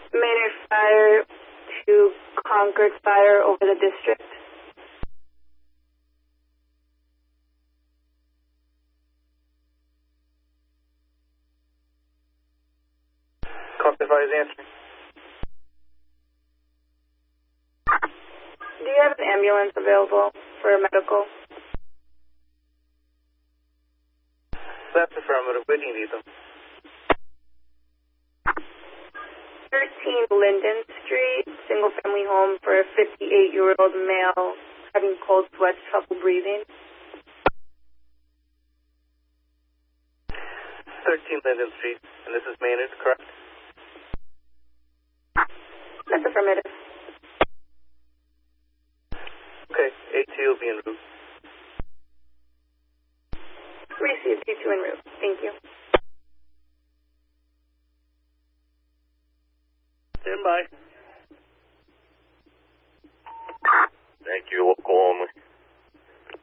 Maynard Fire to Concord Fire over the district. Concord Fire is answering. Do you have an ambulance available for a medical? That's affirmative. Where do you need them? 13 Linden Street, single-family home for a 58-year-old male having cold sweats, trouble breathing. 13 Linden Street, and this is Maynard, correct? That's affirmative. Okay, AT will be en route. Received, T2 en route. Thank you. Stand by.